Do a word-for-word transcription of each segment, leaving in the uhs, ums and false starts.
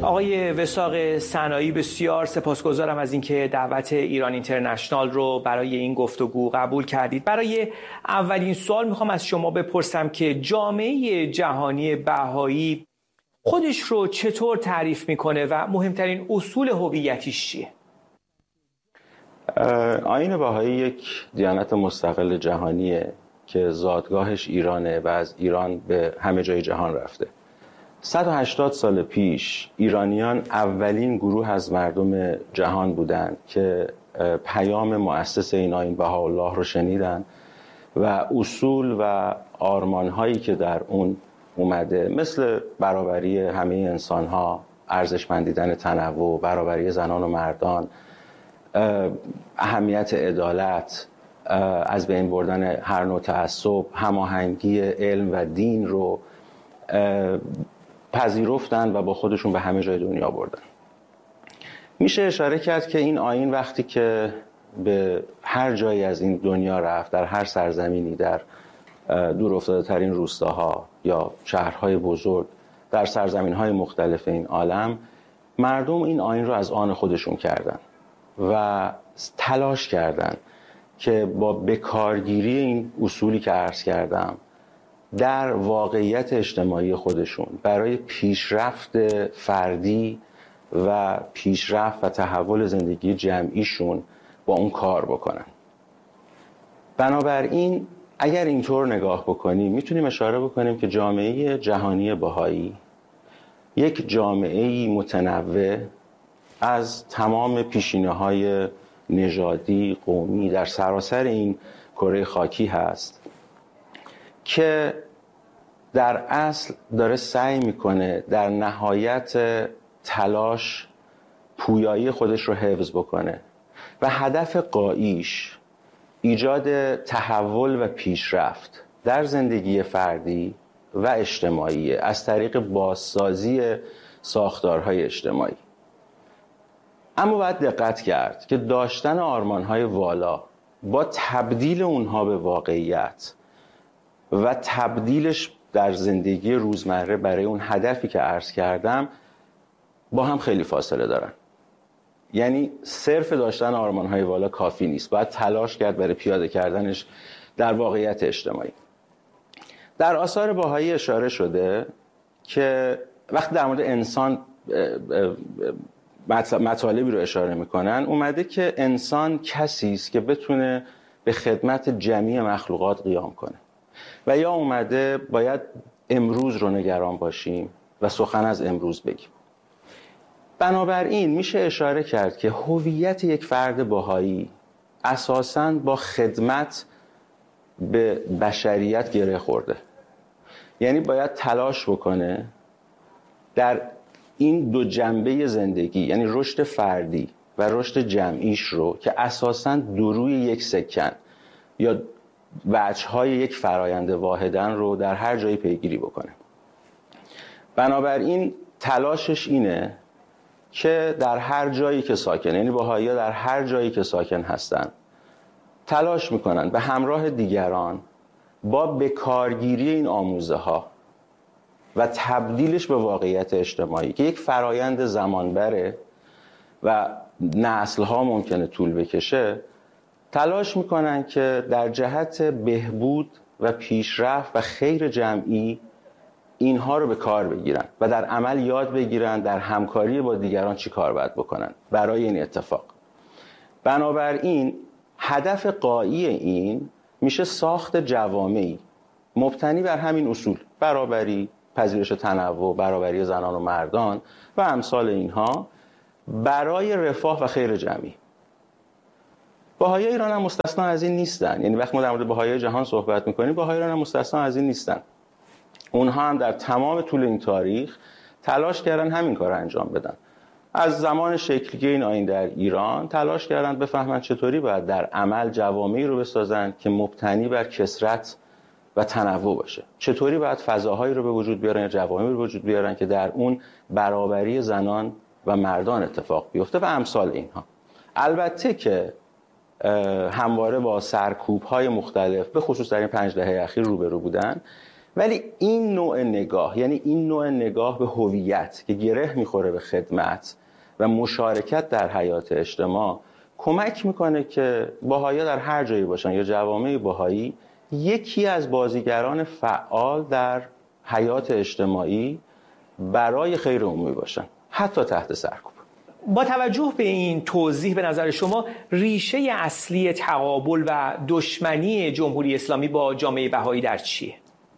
آقای وثاق سنایی، بسیار سپاسگزارم از اینکه دعوت ایران اینترنشنال رو برای این گفتگو قبول کردید. برای اولین سوال میخوام از شما بپرسم که جامعه جهانی بهایی خودش رو چطور تعریف میکنه و مهمترین اصول هویتیش چیه؟ آیین بهایی یک دیانت مستقل جهانیه که زادگاهش ایرانه و از ایران به همه جای جهان رفته. صد و هشتاد سال پیش ایرانیان اولین گروه از مردم جهان بودند که پیام مؤسس این آیین بهاءالله رو شنیدن و اصول و آرمان‌هایی که در اون اومده، مثل برابری همه انسان‌ها، ارزشمندیدن تنوع، برابری زنان و مردان، اهمیت عدالت، از بین بردن هر نوع تعصب، هماهنگی علم و دین رو پذیرفتن و با خودشون به همه جای دنیا بردن. میشه اشاره کرد که این آیین وقتی که به هر جایی از این دنیا رفت، در هر سرزمینی، در دور افتاده ترین روستاها یا شهرهای بزرگ، در سرزمینهای مختلف این عالم، مردم این آیین رو از آن خودشون کردن و تلاش کردن که با بکارگیری این اصولی که عرض کردم در واقعیت اجتماعی خودشون برای پیشرفت فردی و پیشرفت و تحول زندگی جمعیشون با اون کار بکنن. بنابراین اگر اینطور نگاه بکنیم میتونیم اشاره بکنیم که جامعه جهانی بهایی یک جامعه متنوع از تمام پیشینه‌های نژادی، قومی در سراسر این کره خاکی هست که در اصل داره سعی میکنه در نهایت تلاش پویایی خودش رو حفظ بکنه و هدف غاییش ایجاد تحول و پیشرفت در زندگی فردی و اجتماعی از طریق بازسازی ساختارهای اجتماعی. اما باید دقت کرد که داشتن آرمانهای والا با تبدیل اونها به واقعیت و تبدیلش در زندگی روزمره برای اون هدفی که عرض کردم با هم خیلی فاصله دارن. یعنی صرف داشتن آرمانهای والا کافی نیست، باید تلاش کرد برای پیاده کردنش در واقعیت اجتماعی. در آثار بهایی اشاره شده که وقتی در مورد انسان مطالبی رو اشاره میکنن، اومده که انسان کسی است که بتونه به خدمت جمیع مخلوقات قیام کنه و یا اومده باید امروز رو نگران باشیم و سخن از امروز بگیم. بنابراین میشه اشاره کرد که هویت یک فرد بهایی اساساً با خدمت به بشریت گره خورده. یعنی باید تلاش بکنه در این دو جنبه زندگی، یعنی رشد فردی و رشد جمعیش رو که اساساً دو روی یک سکن یا وجه‌های یک فرایند واحدن رو در هر جایی پیگیری بکنه. بنابراین تلاشش اینه که در هر جایی که ساکن، یعنی بهائی‌ها در هر جایی که ساکن هستن، تلاش میکنن به همراه دیگران با بکارگیری این آموزه ها و تبدیلش به واقعیت اجتماعی که یک فرایند زمانبره و نسل‌ها ممکنه طول بکشه، تلاش میکنن که در جهت بهبود و پیشرفت و خیر جمعی اینها رو به کار بگیرن و در عمل یاد بگیرن در همکاری با دیگران چی کار باید بکنن برای این اتفاق. بنابراین هدف غایی این میشه ساخت جوامعی مبتنی بر همین اصول: برابری، پذیرش تنوع، برابری زنان و مردان و امثال اینها برای رفاه و خیر جمعی. بهائیان ایران هم مستثنا از این نیستن. یعنی وقتی ما در مورد بهائیان جهان صحبت میکنیم، بهائیان ایران هم مستثنا از این نیستن. اونها هم در تمام طول این تاریخ تلاش کردن همین کار رو انجام بدن. از زمان شکلگیری این آیین در ایران تلاش کردن بفهمن چطوری باید در عمل جوامعی رو بسازن که مبتنی بر کثرت و تنوع باشه. چطوری باید فضاهایی رو به وجود بیارن یا جوامعی رو به وجود بیارن که در اون برابری زنان و مردان اتفاق بیفته و امثال اینها. البته که همواره با سرکوب‌های مختلف به خصوص در این پنج دهه اخیر روبرو بودن ولی این نوع نگاه، یعنی این نوع نگاه به هویت که گره میخوره به خدمت و مشارکت در حیات اجتماع، کمک میکنه که بهائی‌ها در هر جایی باشن یا جوامع بهایی یکی از بازیگران فعال در حیات اجتماعی برای خیر عمومی باشن، حتی تحت سرکوب. با توجه به این توضیح، به نظر شما ریشه اصلی تقابل و دشمنی جمهوری اسلامی با جامعه بهایی در چیه؟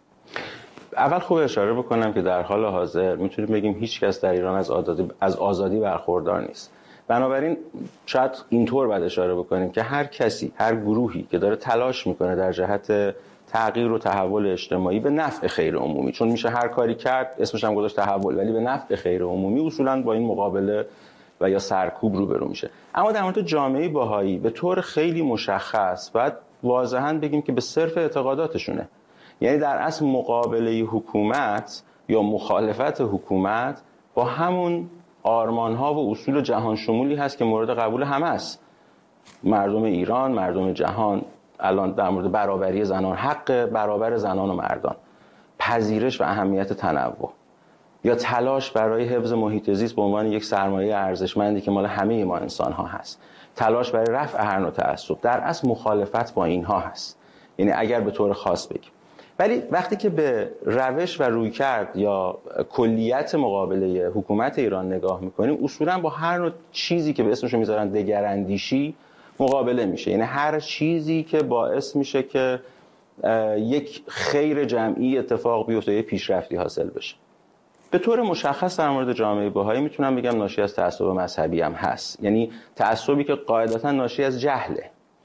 اول خوب اشاره بکنم که در حال حاضر میتونیم بگیم هیچ کس در ایران از آزادی, از آزادی برخوردار نیست. بنابراین شاید اینطور باید اشاره بکنیم که هر کسی، هر گروهی که داره تلاش میکنه در جهت تغییر و تحول اجتماعی به نفع خیر عمومی، چون میشه هر کاری کرد اسمش هم گذاشت تحول، ولی به نفع خیر عمومی، اصولاً با این مقابله و یا سرکوب روبرو میشه. اما در مورد جامعه بهایی به طور خیلی مشخص باید واضحاً بگیم که به صرف اعتقاداتشونه. یعنی در اصل مقابله حکومت یا مخالفت حکومت با همون آرمان‌ها و اصول جهان شمولی هست که مورد قبول همه است. مردم ایران، مردم جهان، الان در مورد برابری زنان، حق برابر زنان و مردان، پذیرش و اهمیت تنوع، یا تلاش برای حفظ محیط زیست به عنوان یک سرمایه ارزشمندی که مال همه ما انسان‌ها هست، تلاش برای رفع هر نوع تعصب، در اصل مخالفت با اینها هست. یعنی اگر به طور خاص بگیم. ولی وقتی که به روش و رویکرد یا کلیت مقابله حکومت ایران نگاه میکنیم، اصولا با هر نوع چیزی که به اسمشو میذارن دگراندیشی مقابله میشه. یعنی هر چیزی که باعث میشه که یک خیر جمعی اتفاق بیفته، یک پیشرفتی حاصل بشه. به طور مشخص در مورد جامعه بهایی میتونم بگم ناشی از تعصب مذهبی هم هست. یعنی تعصبی که قاعدتا ناشی از جهله.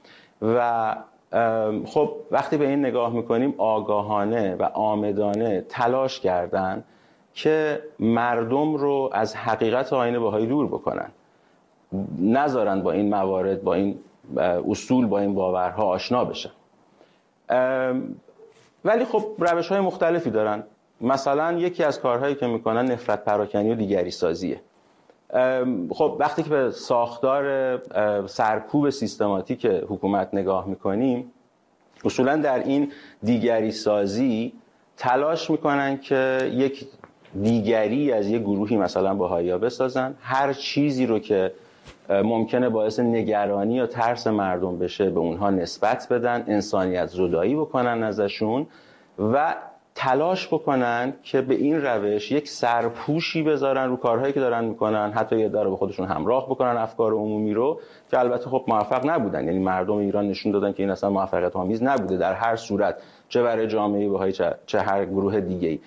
و خب وقتی به این نگاه میکنیم، آگاهانه و عامدانه تلاش کردن که مردم رو از حقیقت آیین بهایی دور بکنن، نذارن با این موارد، با این اصول، با این باورها آشنا بشن. ولی خب روش‌های مختلفی دارن. مثلا یکی از کارهایی که میکنن نفرت پراکنی و دیگری سازیه. خب وقتی که به ساختار سرکوب سیستماتیک حکومت نگاه میکنیم، اصولا در این دیگری سازی تلاش میکنن که یک دیگری از یک گروهی مثلا بهائی‌ها بسازن، هر چیزی رو که ممکنه باعث نگرانی یا ترس مردم بشه به اونها نسبت بدن، انسانیت زدایی بکنن ازشون و تلاش بکنن که به این روش یک سرپوشی بذارن رو کارهایی که دارن میکنن، حتی یه داره به خودشون همراه بکنن افکار عمومی رو، که البته خب موفق نبودن. یعنی مردم ایران نشون دادن که این اصلا موفقیت آمیز نبوده در هر صورت، چه برای جامعه بهایی چه هر گروه دیگه‌ای.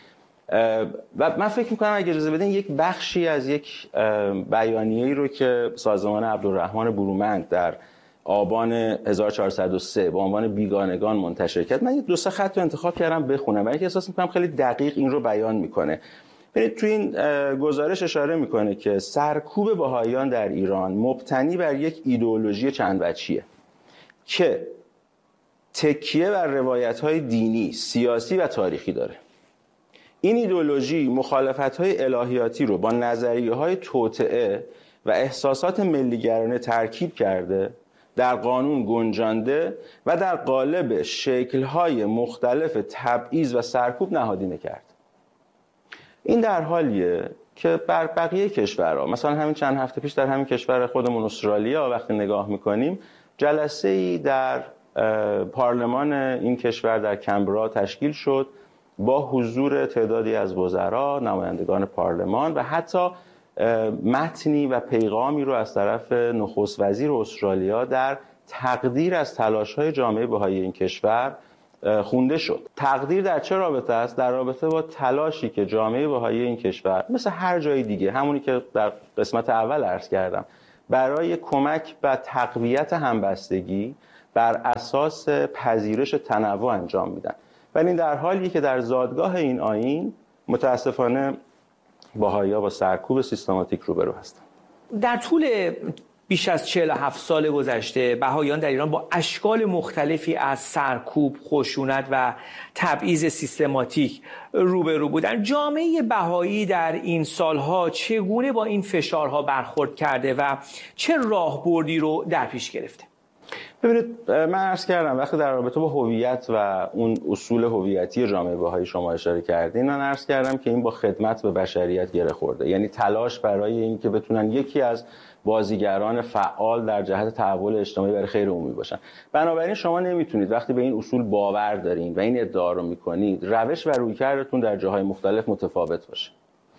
و من فکر میکنم اگه اجازه بدین یک بخشی از یک بیانیه‌ای رو که سازمان عبدالرحمن برومند در آبان هزار و چهارصد و سه با عنوان بیگانگان منتشر کرد، من یک دو سه خط رو انتخاب کردم بخونم، برای که احساس میکنم خیلی دقیق این رو بیان میکنه. ببینید تو این گزارش اشاره میکنه که سرکوب بهائیان در ایران مبتنی بر یک ایدئولوژی چند وجهیه که تکیه بر روایت‌های دینی، سیاسی و تاریخی داره. این ایدئولوژی مخالفت‌های الهیاتی رو با نظریه‌های توطئه و احساسات ملی‌گرایانه ترکیب کرده، در قانون گنجانده و در قالب شکل‌های مختلف تبعیض و سرکوب نهادینه کرد. این در حالیه که بر بقیه کشورها، مثلا همین چند هفته پیش در همین کشور خودمون استرالیا وقتی نگاه می‌کنیم، جلسه‌ای در پارلمان این کشور در کمبرا تشکیل شد با حضور تعدادی از وزرا، نمایندگان پارلمان و حتی متنی و پیغامی رو از طرف نخست وزیر استرالیا در تقدیر از تلاش‌های جامعه بهایی این کشور خونده شد. تقدیر در چه رابطه است؟ در رابطه با تلاشی که جامعه بهایی این کشور مثل هر جای دیگه، همونی که در قسمت اول عرض کردم، برای کمک و تقویت همبستگی بر اساس پذیرش تنوع انجام میدن. ولی این در حالی که در زادگاه این آیین متاسفانه بهائی‌ها با سرکوب سیستماتیک روبرو هستند. در طول بیش از چهل و هفت سال گذشته بهائیان در ایران با اشکال مختلفی از سرکوب، خشونت و تبعیض سیستماتیک روبرو بودند. جامعه بهایی در این سالها چگونه با این فشارها برخورد کرده و چه راهبردی رو در پیش گرفته؟ ببینید، من عرض کردم وقتی در رابطه با هویت و اون اصول هویتی جامعه بهایی شما اشاره کردین، من عرض کردم که این با خدمت به بشریت گره خورده، یعنی تلاش برای این که بتونن یکی از بازیگران فعال در جهت تحول اجتماعی برای خیر عمومی باشن. بنابراین شما نمیتونید وقتی به این اصول باور دارین و این ادعا رو میکنید، روش و رویکردتون در جاهای مختلف متفاوت باشه.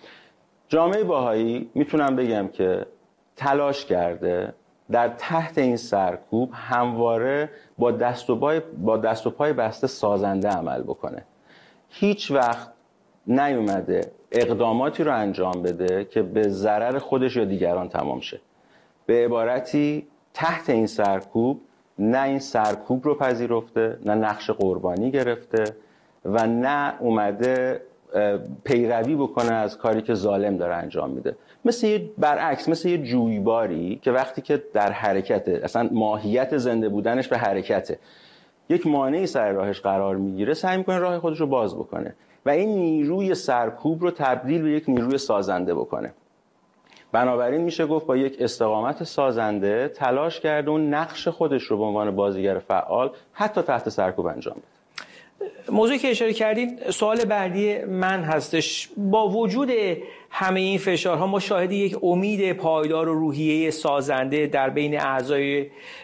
جامعه بهایی میتونم بگم که تلاش کرده در تحت این سرکوب همواره با دست و پای با دست و پای بسته سازنده عمل بکنه. هیچ وقت نیومده اقداماتی رو انجام بده که به ضرر خودش یا دیگران تمام شه. به عبارتی تحت این سرکوب نه این سرکوب رو پذیرفته، نه نقش قربانی گرفته و نه اومده پیروی بکنه از کاری که ظالم داره انجام میده. مثل یه برعکس، مثل یه جویباری که وقتی که در حرکته، اصلا ماهیت زنده بودنش به حرکته، یک مانعی سر راهش قرار میگیره، سعی میکنه راه خودش رو باز بکنه و این نیروی سرکوب رو تبدیل به یک نیروی سازنده بکنه. بنابراین میشه گفت با یک استقامت سازنده تلاش کرده اون نقش خودش رو به عنوان بازیگر فعال حتی تحت سرکوب انجام بده. موضوعی که اشاره کردین، سوال بعدی من هستش. با وجود همه این فشارها ما شاهد یک امید پایدار و روحیه سازنده در بین اعضای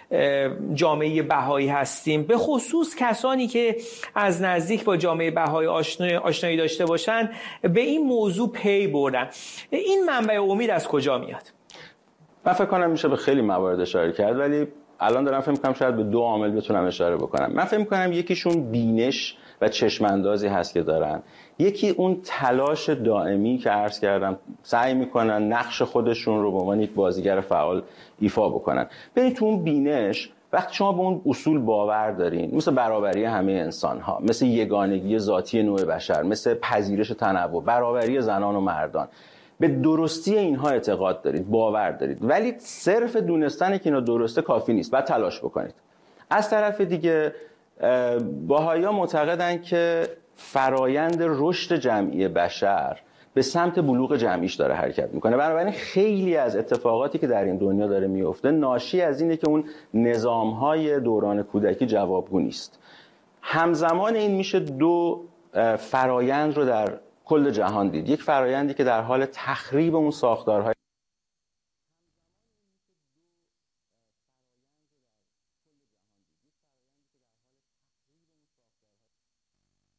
جامعه بهایی هستیم، به خصوص کسانی که از نزدیک با جامعه بهایی آشنایی داشته باشن به این موضوع پی بردن. این منبع امید از کجا میاد؟ من فکر کنم میشه به خیلی موارد اشاره کرد، ولی الان دارم فکر می‌کنم شاید به دو عامل بتونم اشاره بکنم. من فکر می‌کنم یکیشون بینش و چشم‌اندازی هست که دارن، یکی اون تلاش دائمی که عرض کردم سعی می‌کنن نقش خودشون رو به عنوان یک بازیگر فعال ایفا بکنن. ببینید تو اون بینش وقتی شما به اون اصول باور دارین، مثل برابری همه انسان‌ها، مثل یگانگی ذاتی نوع بشر، مثل پذیرش تنوع، برابری زنان و مردان، به درستی اینها اعتقاد دارید، باور دارید، ولی صرف دونستن که اینا درسته کافی نیست، باید تلاش بکنید. از طرف دیگه بهائی‌ها معتقدن که فرایند رشد جمعی بشر به سمت بلوغ جمعیش داره حرکت میکنه. بنابراین خیلی از اتفاقاتی که در این دنیا داره میفته ناشی از اینه که اون نظام‌های دوران کودکی جوابگو نیست. همزمان این میشه دو فرایند رو در کل جهان دید. یک فرایندی که در حال تخریب اون ساختارهای